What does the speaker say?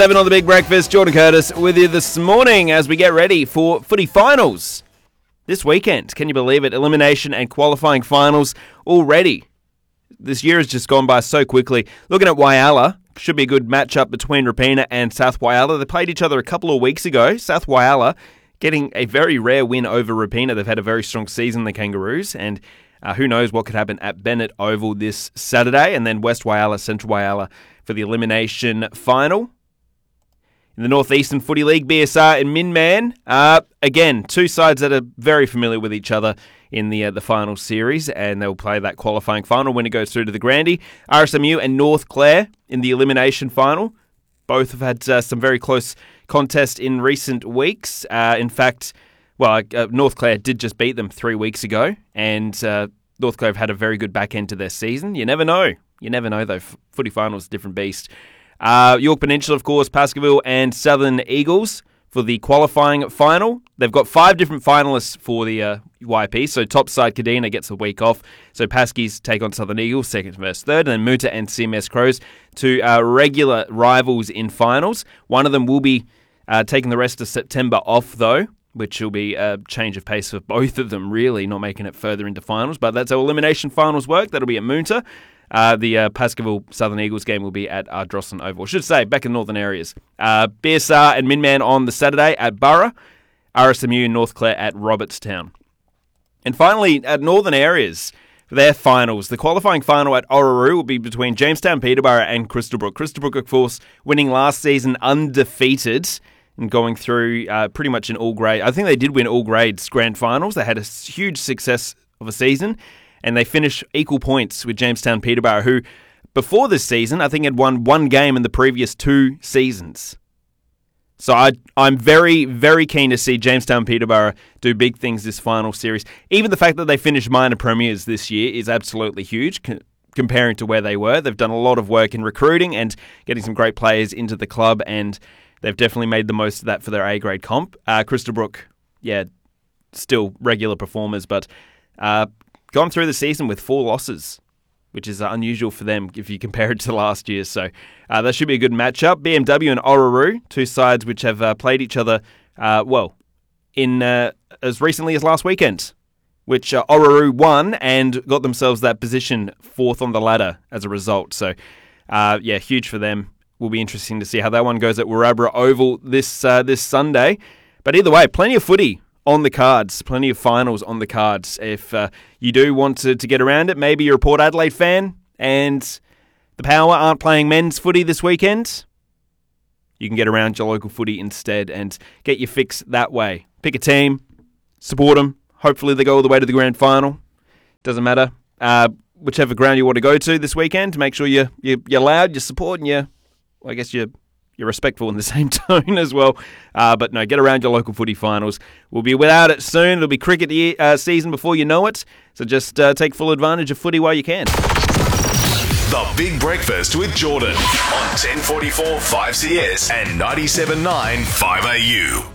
7 on the Big Breakfast. Jordan Curtis with you this morning as we get ready for footy finals this weekend. Can you believe it? Elimination and qualifying finals already. This year has just gone by so quickly. Looking at Whyalla, should be a good matchup between Rapina and South Whyalla. They played each other a couple of weeks ago. South Whyalla getting a very rare win over Rapina. They've had a very strong season, the Kangaroos, and who knows what could happen at Bennett Oval this Saturday. And then West Whyalla, Central Whyalla for the elimination final. In the Northeastern Footy League, BSR and Minman. Again, two sides that are very familiar with each other in the final series, and they'll play that qualifying final when it goes through to the Grandie. RSMU and North Clare in the elimination final. Both have had some very close contests in recent weeks. In fact, North Clare did just beat them 3 weeks ago, and North Clare have had a very good back end to their season. You never know. You never know, though. Footy final's a different beast. York Peninsula, of course, Pascaville and Southern Eagles for the qualifying final. They've got 5 different finalists for the YP. So top side Kadina gets a week off. So Paskies take on Southern Eagles, second versus third. And then Muta and CMS Crows, two regular rivals in finals. One of them will be taking the rest of September off, though, which will be a change of pace for both of them, really, not making it further into finals. But that's how elimination finals work. That'll be at Moonta. The Pascaville Southern Eagles game will be at Ardrossan Oval. I should say, back in northern areas. BSR and Minman on the Saturday at Burra. RSMU and North Clare at Robertstown. And finally, at northern areas, for their finals, the qualifying final at Orroroo will be between Jamestown, Peterborough and Crystalbrook. Crystalbrook, of course, winning last season undefeated and going through pretty much an all-grade. I think they did win all grades grand finals. They had a huge success of a season. And they finished equal points with Jamestown Peterborough, who, before this season, I think had won one game in the previous 2 seasons. So I'm very, very keen to see Jamestown Peterborough do big things this final series. Even the fact that they finished minor premiers this year is absolutely huge, comparing to where they were. They've done a lot of work in recruiting and getting some great players into the club, and they've definitely made the most of that for their A-grade comp. Crystalbrook, still regular performers, but gone through the season with 4 losses, which is unusual for them if you compare it to last year. So that should be a good matchup. BMW and Orroroo, two sides which have played each other, in as recently as last weekend, which Orroroo won and got themselves that position 4th on the ladder as a result. So, huge for them. Will be interesting to see how that one goes at Warrabra Oval this Sunday. But either way, plenty of footy on the cards, plenty of finals on the cards. If you do want to get around it, maybe you're a Port Adelaide fan and the Power aren't playing men's footy this weekend, you can get around your local footy instead and get your fix that way. Pick a team, support them. Hopefully they go all the way to the grand final. Doesn't matter. Whichever ground you want to go to this weekend, make sure you're loud, you support, and you're respectful in the same tone as well. But no, get around your local footy finals. We'll be without it soon. It'll be cricket season before you know it. So just take full advantage of footy while you can. The Big Breakfast with Jordan on 1044 5CS and 97.9 5AU.